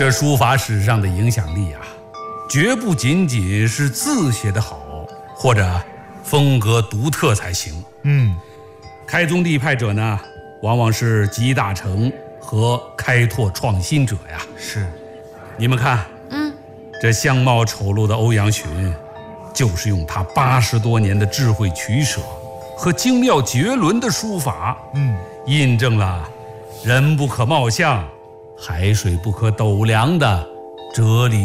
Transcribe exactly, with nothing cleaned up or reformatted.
这书法史上的影响力啊，绝不仅仅是字写得好，或者风格独特才行。 嗯， 开宗立派者呢，往往是集大成和开拓创新者呀。 是， 你们看， 嗯， 这相貌丑陋的欧阳询，就是用他八十多年的智慧取舍和精妙绝伦的书法， 嗯， 印证了人不可貌相，海水不可斗量的哲理